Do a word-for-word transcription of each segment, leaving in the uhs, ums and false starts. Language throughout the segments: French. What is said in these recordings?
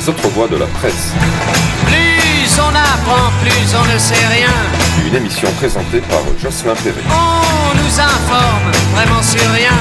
les autres voix de la presse. Plus on apprend, plus on ne sait rien. Une émission présentée par Jocelyn Perret. On nous informe vraiment sur rien.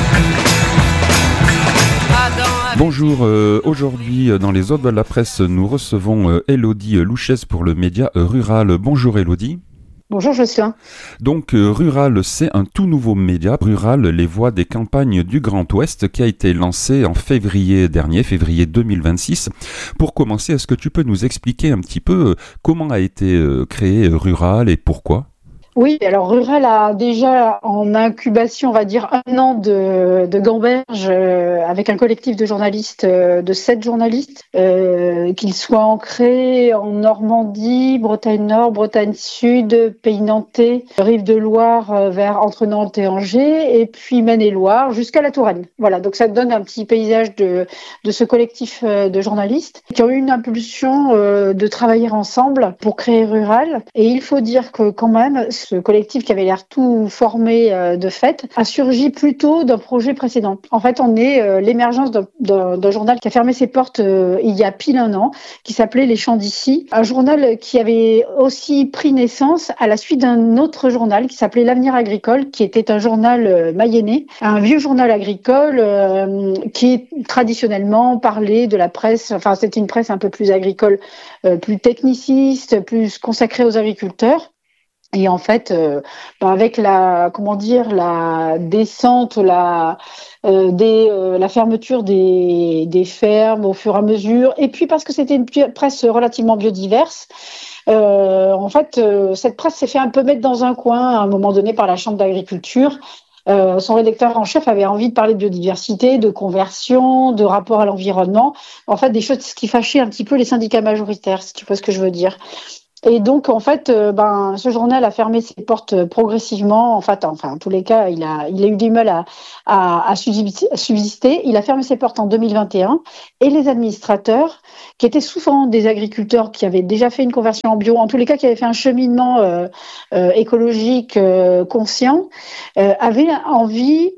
Adam... Bonjour, euh, aujourd'hui dans les autres voix de la presse, nous recevons euh, Élodie Louchès pour le média Rural. Bonjour Élodie. Bonjour Jocelyn. Donc euh, Rural, c'est un tout nouveau média. Rural, les voix des campagnes du Grand Ouest, qui a été lancé en février dernier, février deux mille vingt-six. Pour commencer, est-ce que tu peux nous expliquer un petit peu euh, comment a été euh, créé euh, Rural et pourquoi ? Oui, alors Rural a déjà en incubation, on va dire, un an de, de gamberge euh, avec un collectif de journalistes, euh, de sept journalistes, euh, qu'ils soient ancrés en Normandie, Bretagne Nord, Bretagne Sud, Pays Nantais, Rive de Loire euh, vers entre Nantes et Angers, et puis Maine-et-Loire jusqu'à la Touraine. Voilà, donc ça donne un petit paysage de, de ce collectif euh, de journalistes qui ont eu une impulsion euh, de travailler ensemble pour créer Rural. Et il faut dire que quand même, ce collectif qui avait l'air tout formé euh, de fait a surgi plutôt d'un projet précédent. En fait, on est euh, l'émergence d'un, d'un, d'un journal qui a fermé ses portes euh, il y a pile un an, qui s'appelait Les Champs d'Ici, un journal qui avait aussi pris naissance à la suite d'un autre journal qui s'appelait L'Avenir Agricole, qui était un journal euh, mayennais, un vieux journal agricole euh, qui traditionnellement parlait de la presse, enfin c'était une presse un peu plus agricole, euh, plus techniciste, plus consacrée aux agriculteurs. Et en fait, euh, bah avec la, comment dire, la descente, la, euh, des, euh, la fermeture des, des fermes au fur et à mesure, et puis parce que c'était une presse relativement biodiverse, euh, en fait, euh, cette presse s'est fait un peu mettre dans un coin à un moment donné par la Chambre d'agriculture. Euh, son rédacteur en chef avait envie de parler de biodiversité, de conversion, de rapport à l'environnement, en fait, des choses qui fâchaient un petit peu les syndicats majoritaires, si tu vois ce que je veux dire. Et donc, en fait, euh, ben, ce journal a fermé ses portes progressivement. En fait, enfin, en tous les cas, il a, il a eu du mal à, à, à subsister. Il a fermé ses portes en deux mille vingt et un. Et les administrateurs, qui étaient souvent des agriculteurs qui avaient déjà fait une conversion en bio, en tous les cas, qui avaient fait un cheminement euh, euh, écologique euh, conscient, euh, avaient envie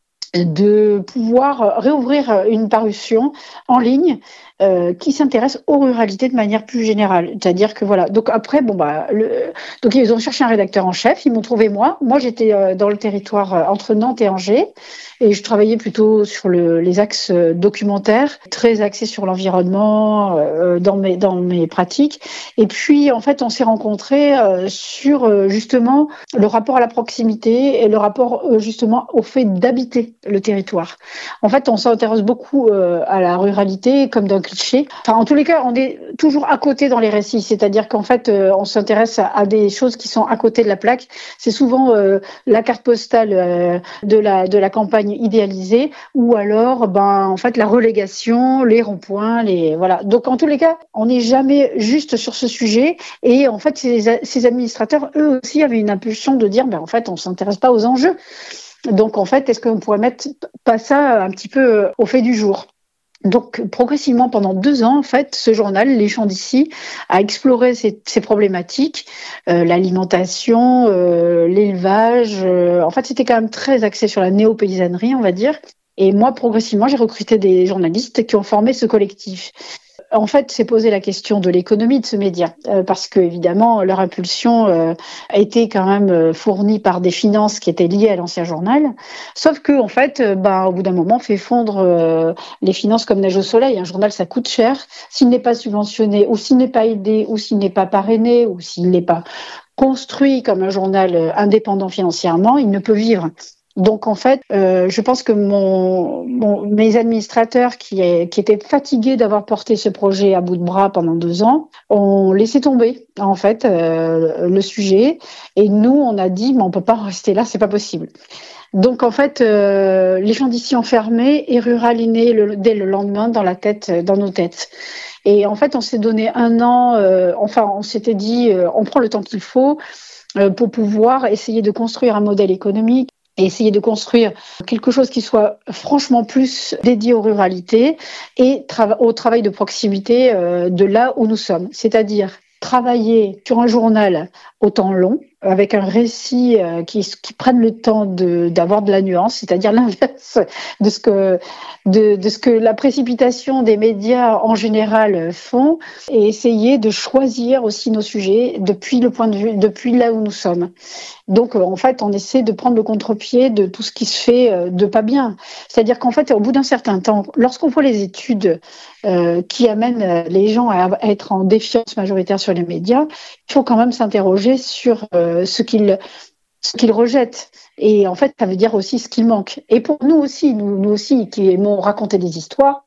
de pouvoir réouvrir une parution en ligne euh, qui s'intéresse aux ruralités de manière plus générale. C'est-à-dire que voilà. Donc après, bon bah, le, donc ils ont cherché un rédacteur en chef. Ils m'ont trouvé moi. Moi, j'étais euh, dans le territoire euh, entre Nantes et Angers et je travaillais plutôt sur le, les axes euh, documentaires, très axés sur l'environnement euh, dans mes dans mes pratiques. Et puis en fait, on s'est rencontrés euh, sur euh, justement le rapport à la proximité et le rapport euh, justement au fait d'habiter le territoire. En fait, on s'intéresse beaucoup euh, à la ruralité comme d'un cliché. Enfin, en tous les cas, on est toujours à côté dans les récits, c'est-à-dire qu'en fait, euh, on s'intéresse à, à des choses qui sont à côté de la plaque. C'est souvent euh, la carte postale euh, de la de la campagne idéalisée, ou alors, ben, en fait, la relégation, les ronds-points, les voilà. Donc, en tous les cas, on n'est jamais juste sur ce sujet. Et en fait, ces, ces administrateurs, eux aussi, avaient une impulsion de dire, ben, en fait, on s'intéresse pas aux enjeux. Donc, en fait, est-ce qu'on pourrait mettre pas ça un petit peu au fait du jour ? Donc, progressivement, pendant deux ans, en fait, ce journal, Les Champs d'Ici, a exploré ces, ces problématiques, euh, l'alimentation, euh, l'élevage. Euh, en fait, c'était quand même très axé sur la néo-paysannerie, on va dire. Et moi, progressivement, j'ai recruté des journalistes qui ont formé ce collectif. En fait, c'est posé la question de l'économie de ce média, euh, parce que évidemment, leur impulsion euh, a été quand même euh, fournie par des finances qui étaient liées à l'ancien journal. Sauf que, en fait, euh, ben, au bout d'un moment, on fait fondre euh, les finances comme neige au soleil. Un journal, ça coûte cher. S'il n'est pas subventionné, ou s'il n'est pas aidé, ou s'il n'est pas parrainé, ou s'il n'est pas construit comme un journal indépendant financièrement, il ne peut vivre. Donc en fait, euh, je pense que mon, mon, mes administrateurs qui, est, qui étaient fatigués d'avoir porté ce projet à bout de bras pendant deux ans ont laissé tomber en fait euh, le sujet. Et nous, on a dit, mais on peut pas rester là, c'est pas possible. Donc en fait, euh, les gens d'ici ont fermé et Rural est né le, dès le lendemain dans la tête, dans nos têtes. Et en fait, on s'est donné un an. Euh, enfin, on s'était dit, euh, on prend le temps qu'il faut euh, pour pouvoir essayer de construire un modèle économique et essayer de construire quelque chose qui soit franchement plus dédié aux ruralités et tra- au travail de proximité euh, de là où nous sommes. C'est-à-dire travailler sur un journal au temps long, avec un récit euh, qui, qui prenne le temps de, d'avoir de la nuance, c'est-à-dire l'inverse de ce que de, de ce que la précipitation des médias en général font, et essayer de choisir aussi nos sujets depuis le point de vue, depuis là où nous sommes. Donc, euh, en fait, on essaie de prendre le contre-pied de tout ce qui se fait euh, de pas bien. C'est-à-dire qu'en fait, au bout d'un certain temps, lorsqu'on voit les études euh, qui amènent les gens à, à être en défiance majoritaire sur les médias, il faut quand même s'interroger sur euh, ce qu'ils ce qu'ils rejettent. Et en fait, ça veut dire aussi ce qu'il manque. Et pour nous aussi, nous, nous aussi, qui aimons raconter des histoires,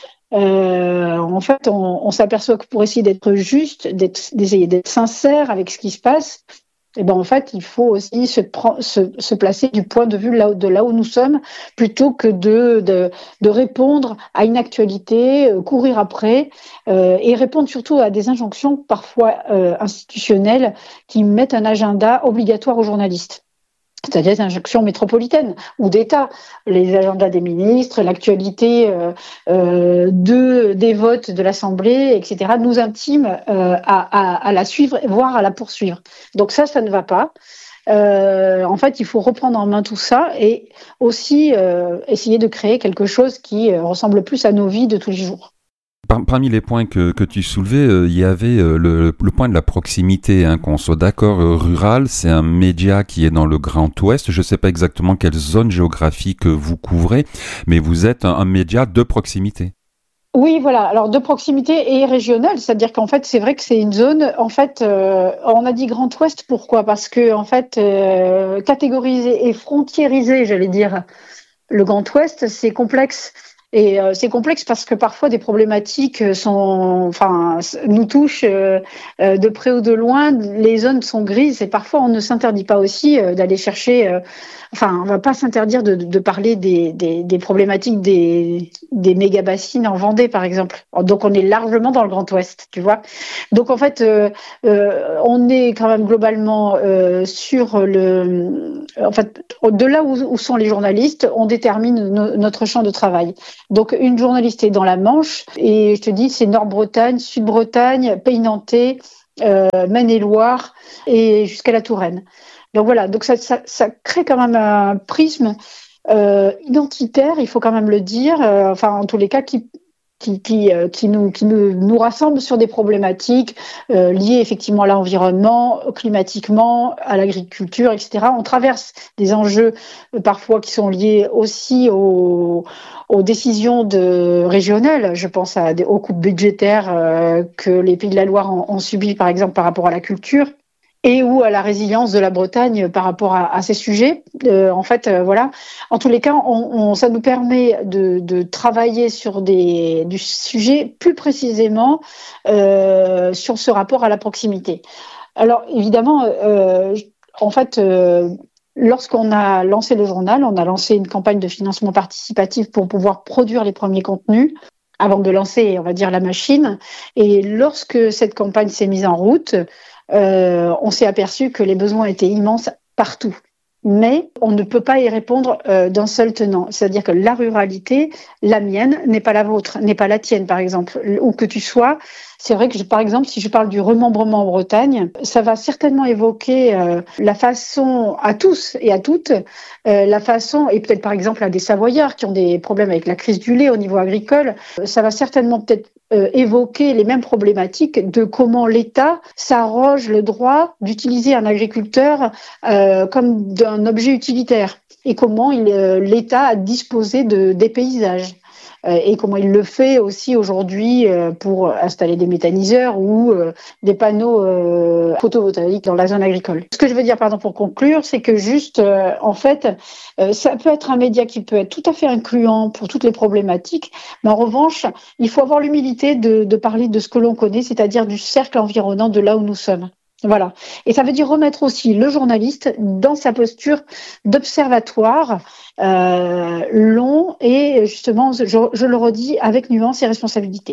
euh, en fait, on, on s'aperçoit que pour essayer d'être juste, d'être, d'essayer d'être sincère avec ce qui se passe, et ben en fait, il faut aussi se, se, se placer du point de vue là, de là où nous sommes, plutôt que de, de, de répondre à une actualité, euh, courir après, euh, et répondre surtout à des injonctions parfois euh, institutionnelles qui mettent un agenda obligatoire aux journalistes. C'est-à-dire des injonctions métropolitaines ou d'État, les agendas des ministres, l'actualité euh, euh, de, des votes de l'Assemblée, et cetera, nous intiment euh, à, à, à la suivre, voire à la poursuivre. Donc ça, ça ne va pas. Euh, en fait, il faut reprendre en main tout ça et aussi euh, essayer de créer quelque chose qui euh, ressemble plus à nos vies de tous les jours. Parmi les points que, que tu soulevais, euh, il y avait euh, le, le point de la proximité, hein, qu'on soit d'accord. euh, Rural, c'est un média qui est dans le Grand Ouest. Je ne sais pas exactement quelle zone géographique vous couvrez, mais vous êtes un, un média de proximité. Oui, voilà. Alors de proximité et régionale, c'est-à-dire qu'en fait, c'est vrai que c'est une zone. En fait, euh, on a dit Grand Ouest. Pourquoi ? Parce que en fait, euh, catégoriser et frontiériser, j'allais dire, le Grand Ouest, c'est complexe. Et euh, c'est complexe parce que parfois des problématiques sont, enfin, nous touchent euh, euh, de près ou de loin. Les zones sont grises et parfois on ne s'interdit pas aussi euh, d'aller chercher. Euh, enfin, on va pas s'interdire de, de parler des, des, des problématiques des, des méga bassines en Vendée, par exemple. Donc on est largement dans le Grand Ouest, tu vois. Donc en fait, euh, euh, on est quand même globalement euh, sur le, en fait, de là où, où sont les journalistes, on détermine no, notre champ de travail. Donc, une journaliste est dans la Manche, et je te dis, c'est Nord-Bretagne, Sud-Bretagne, Pays Nantais, euh, Maine-et-Loire, et jusqu'à la Touraine. Donc voilà, donc ça, ça, ça crée quand même un prisme euh, identitaire, il faut quand même le dire, euh, enfin, en tous les cas, qui qui, qui, euh, qui, nous, qui nous, nous rassemble sur des problématiques euh, liées effectivement à l'environnement, climatiquement, à l'agriculture, et cetera. On traverse des enjeux euh, parfois qui sont liés aussi aux, aux décisions de, régionales. Je pense à des hauts coupes budgétaires euh, que les Pays de la Loire ont, ont subi, par exemple, par rapport à la culture, et ou à la résilience de la Bretagne par rapport à, à ces sujets. Euh, en fait, euh, voilà. En tous les cas, on, on, ça nous permet de, de travailler sur des du sujet plus précisément euh, sur ce rapport à la proximité. Alors, évidemment, euh, en fait, euh, lorsqu'on a lancé le journal, on a lancé une campagne de financement participatif pour pouvoir produire les premiers contenus avant de lancer, on va dire, la machine. Et lorsque cette campagne s'est mise en route, Euh, on s'est aperçu que les besoins étaient immenses partout. Mais on ne peut pas y répondre euh, d'un seul tenant. C'est-à-dire que la ruralité, la mienne, n'est pas la vôtre, n'est pas la tienne, par exemple. Où que tu sois, c'est vrai que, je, par exemple, si je parle du remembrement en Bretagne, ça va certainement évoquer euh, la façon, à tous et à toutes, euh, la façon, et peut-être par exemple à des Savoyards qui ont des problèmes avec la crise du lait au niveau agricole, ça va certainement peut-être Euh, évoquer les mêmes problématiques de comment l'État s'arroge le droit d'utiliser un agriculteur euh, comme d'un objet utilitaire et comment il, euh, l'État a disposé de, des paysages. Euh, et comment il le fait aussi aujourd'hui euh, pour installer des méthaniseurs ou euh, des panneaux euh, photovoltaïques dans la zone agricole. Ce que je veux dire, pardon, pour conclure, c'est que juste, euh, en fait, euh, ça peut être un média qui peut être tout à fait incluant pour toutes les problématiques, mais en revanche, il faut avoir l'humilité de, de parler de ce que l'on connaît, c'est-à-dire du cercle environnant de là où nous sommes. Voilà. Et ça veut dire remettre aussi le journaliste dans sa posture d'observatoire euh, long et justement, je, je le redis, avec nuance et responsabilité.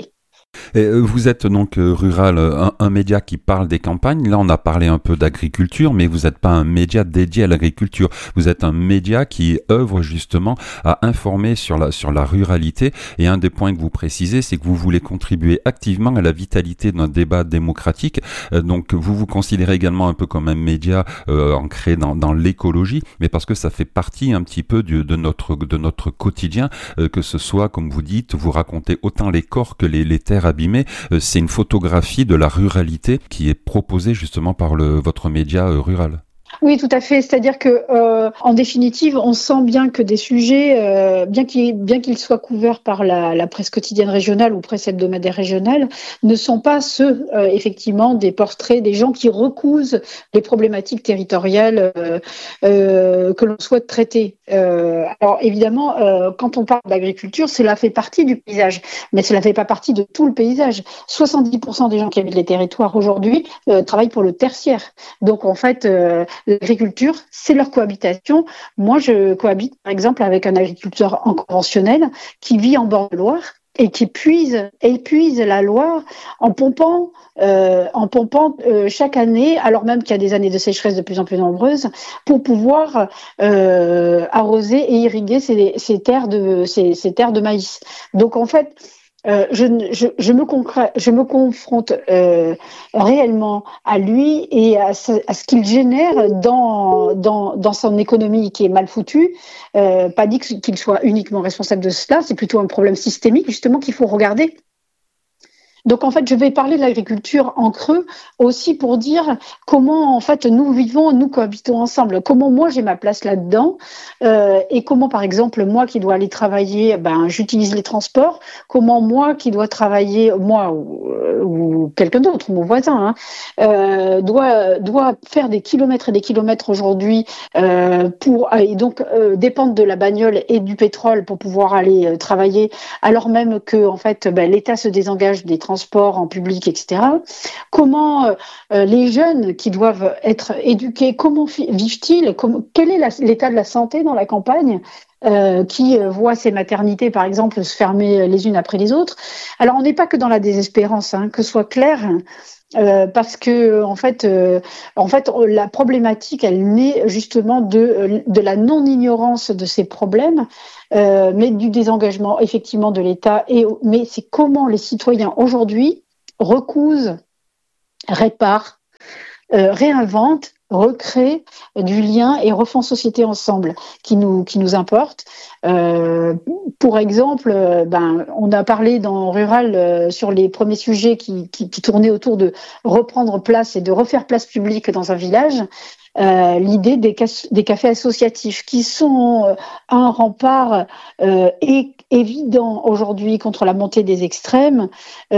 Et vous êtes donc euh, Rural, un, un média qui parle des campagnes. Là, on a parlé un peu d'agriculture, mais vous n'êtes pas un média dédié à l'agriculture. Vous êtes un média qui œuvre justement à informer sur la, sur la ruralité. Et un des points que vous précisez, c'est que vous voulez contribuer activement à la vitalité d'un débat démocratique. Euh, donc, vous vous considérez également un peu comme un média euh, ancré dans, dans l'écologie, mais parce que ça fait partie un petit peu du, de, notre, de notre quotidien, euh, que ce soit, comme vous dites, vous racontez autant les corps que les, les terres abîmées. Euh, c'est une photographie de la ruralité qui est proposée justement par le, votre média euh, Rural. Oui, tout à fait. C'est-à-dire que, euh, en définitive, on sent bien que des sujets, euh, bien qu'ils, bien qu'ils soient couverts par la, la presse quotidienne régionale ou presse hebdomadaire régionale, ne sont pas ceux, euh, effectivement, des portraits des gens qui recousent les problématiques territoriales euh, euh, que l'on souhaite traiter. Euh, alors, évidemment, euh, quand on parle d'agriculture, cela fait partie du paysage, mais cela fait pas partie de tout le paysage. soixante-dix pour cent des gens qui habitent les territoires aujourd'hui euh, travaillent pour le tertiaire. Donc, en fait, euh, l'agriculture, c'est leur cohabitation. Moi, je cohabite, par exemple, avec un agriculteur en conventionnel qui vit en bord de Loire et qui épuise, épuise la Loire en pompant, euh, en pompant euh, chaque année, alors même qu'il y a des années de sécheresse de plus en plus nombreuses, pour pouvoir euh, arroser et irriguer ces, ces terres de, ces, ces terres de maïs. Donc, en fait, Euh, je, je, je, me concrè- je me confronte euh, réellement à lui et à ce, à ce qu'il génère dans, dans, dans son économie qui est mal foutue. Euh, pas dit qu'il soit uniquement responsable de cela, c'est plutôt un problème systémique justement qu'il faut regarder. Donc en fait, je vais parler de l'agriculture en creux aussi pour dire comment en fait nous vivons, nous cohabitons ensemble. Comment moi j'ai ma place là-dedans euh, et comment par exemple moi qui dois aller travailler, ben j'utilise les transports. Comment moi qui dois travailler, moi ou, ou quelqu'un d'autre, mon voisin, hein, euh, doit doit faire des kilomètres et des kilomètres aujourd'hui euh, pour et donc euh, dépendre de la bagnole et du pétrole pour pouvoir aller euh, travailler, alors même que en fait ben, l'État se désengage des transports en public, et cetera. Comment euh, les jeunes qui doivent être éduqués, comment vivent-ils? Comment, quel est la, l'état de la santé dans la campagne euh, qui euh, voit ces maternités, par exemple, se fermer les unes après les autres? Alors, on n'est pas que dans la désespérance, hein, que ce soit clair. Euh, parce que en fait, euh, en fait, la problématique, elle naît justement de de la non-ignorance de ces problèmes, euh, mais du désengagement effectivement de l'État. Et mais c'est comment les citoyens aujourd'hui recousent, réparent, euh, réinventent, recréent du lien et refont société ensemble, qui nous qui nous importe. Euh, pour exemple, euh, ben, on a parlé dans Rural euh, sur les premiers sujets qui, qui, qui tournaient autour de reprendre place et de refaire place publique dans un village. Euh, l'idée des, ca- des cafés associatifs qui sont euh, un rempart euh, é- évident aujourd'hui contre la montée des extrêmes.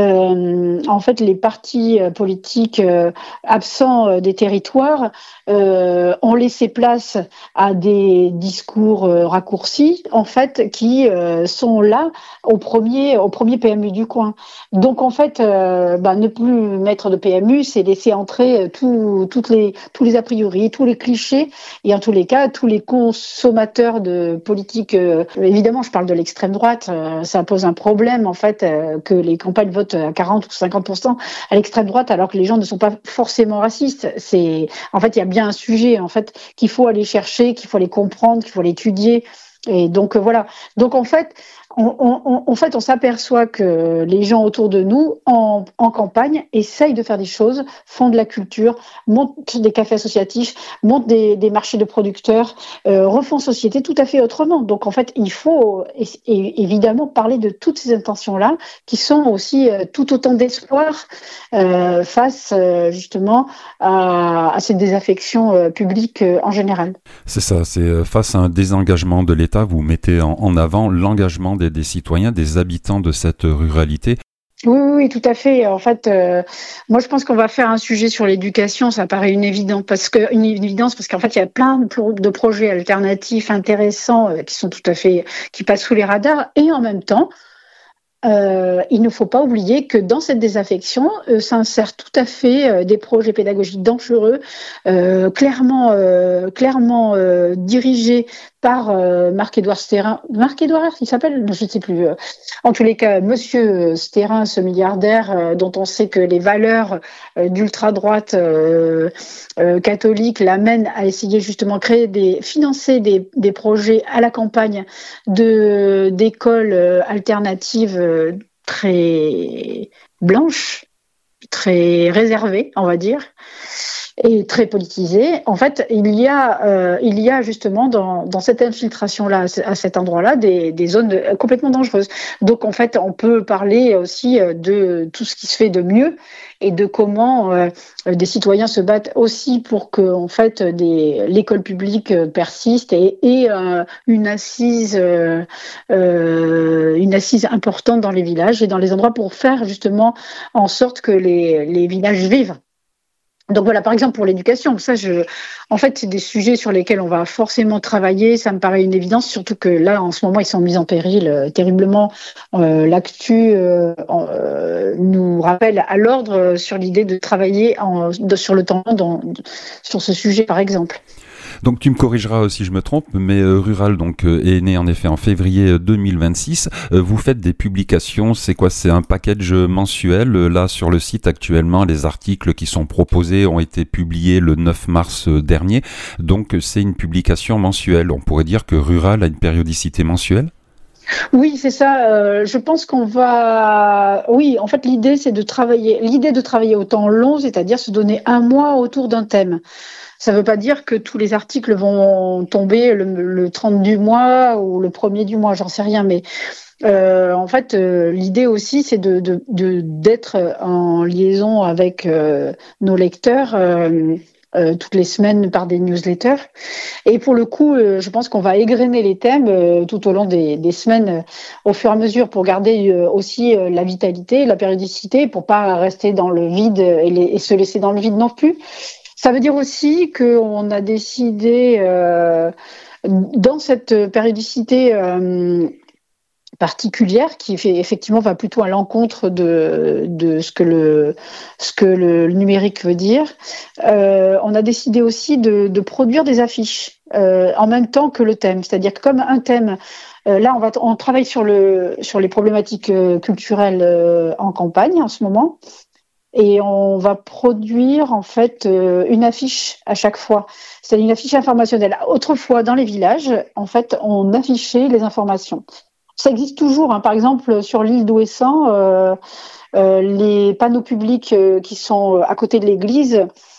Euh, en fait, les partis politiques euh, absents euh, des territoires euh, ont laissé place à des discours euh, raccourcis, en fait, qui euh, sont là au premier, au premier P M U du coin. Donc, en fait, euh, bah, ne plus mettre de P M U, c'est laisser entrer tout, toutes les, tous les a priori, tous les clichés, et en tous les cas, tous les consommateurs de politique. Euh, évidemment, je parle de l'extrême droite, euh, ça pose un problème, en fait, euh, que les campagnes votent à quarante ou cinquante pour cent à l'extrême droite, alors que les gens ne sont pas forcément racistes. C'est, en fait, il y a bien un sujet, en fait, qu'il faut aller chercher, qu'il faut aller comprendre, qu'il faut aller étudier. Et donc, euh, voilà. Donc, en fait, on, on, en fait, on s'aperçoit que les gens autour de nous, en, en campagne, essayent de faire des choses, font de la culture, montent des cafés associatifs, montent des, des marchés de producteurs, euh, refont société tout à fait autrement. Donc, en fait, il faut et, et, évidemment parler de toutes ces intentions-là, qui sont aussi euh, tout autant d'espoir euh, face euh, justement à, à cette désaffection euh, publique euh, en général. C'est ça, c'est euh, face à un désengagement de l'État, vous mettez en, en avant l'engagement des, des citoyens, des habitants de cette ruralité. Oui, oui, oui, tout à fait. En fait, euh, moi, je pense qu'on va faire un sujet sur l'éducation. Ça paraît une évidence parce que une évidence parce qu'en fait, il y a plein de, pro- de projets alternatifs intéressants euh, qui sont tout à fait qui passent sous les radars. Et en même temps, euh, il ne faut pas oublier que dans cette désaffection euh, s'insèrent tout à fait euh, des projets pédagogiques dangereux, euh, clairement, euh, clairement euh, dirigés par euh, Marc-Édouard Stérin. Marc-Édouard, il s'appelle, je ne sais plus. Euh, en tous les cas, Monsieur Stérin, ce milliardaire euh, dont on sait que les valeurs euh, d'ultra-droite euh, euh, catholique l'amènent à essayer justement créer des, financer des, des projets à la campagne de d'écoles euh, alternatives euh, très blanches, très réservées, on va dire, et très politisé. En fait, il y a, euh, il y a justement dans, dans cette infiltration-là, à cet endroit-là, des, des zones de, complètement dangereuses. Donc, en fait, on peut parler aussi de tout ce qui se fait de mieux et de comment euh, des citoyens se battent aussi pour que, en fait, des, l'école publique persiste et ait euh, une assise, euh, euh, une assise importante dans les villages et dans les endroits pour faire justement en sorte que les, les villages vivent. Donc voilà, par exemple pour l'éducation, ça, je, en fait, c'est des sujets sur lesquels on va forcément travailler. Ça me paraît une évidence, surtout que là, en ce moment, ils sont mis en péril euh, terriblement. Euh, l'actu euh, euh, nous rappelle à l'ordre sur l'idée de travailler en, de, sur le temps dans, sur ce sujet, par exemple. Donc tu me corrigeras si je me trompe, mais euh, Rural donc euh, est né en effet en février deux mille vingt-six. Euh, vous faites des publications, c'est quoi? C'est un package mensuel. Là sur le site actuellement, les articles qui sont proposés ont été publiés le neuf mars dernier. Donc c'est une publication mensuelle. On pourrait dire que Rural a une périodicité mensuelle? Oui, c'est ça. Euh, je pense qu'on va. Oui, en fait, l'idée c'est de travailler. L'idée de travailler au temps long, c'est-à-dire se donner un mois autour d'un thème. Ça ne veut pas dire que tous les articles vont tomber le, le trente du mois ou le premier du mois, j'en sais rien. Mais euh, en fait, euh, l'idée aussi, c'est de, de, de, d'être en liaison avec euh, nos lecteurs euh, euh, toutes les semaines par des newsletters. Et pour le coup, euh, je pense qu'on va égrener les thèmes euh, tout au long des, des semaines euh, au fur et à mesure pour garder euh, aussi euh, la vitalité, la périodicité, pour pas rester dans le vide et, les, et se laisser dans le vide non plus. Ça veut dire aussi qu'on a décidé, euh, dans cette périodicité euh, particulière, qui fait, effectivement va plutôt à l'encontre de, de ce que le, ce que le numérique veut dire, euh, on a décidé aussi de, de produire des affiches euh, en même temps que le thème. C'est-à-dire que comme un thème, euh, là on, va, on travaille sur, le, sur les problématiques euh, culturelles euh, en campagne en ce moment. Et on va produire en fait euh, une affiche à chaque fois. C'est une affiche informationnelle. Autrefois, dans les villages, en fait, on affichait les informations. Ça existe toujours. Hein. Par exemple, sur l'île d'Ouessant, euh, euh, les panneaux publics euh, qui sont à côté de l'église